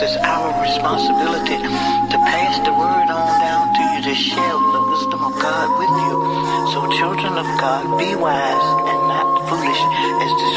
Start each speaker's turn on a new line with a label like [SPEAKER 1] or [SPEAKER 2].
[SPEAKER 1] it's our responsibility to pass the word on down to you, to share the wisdom of God with you. So children of God, be wise and not foolish, as the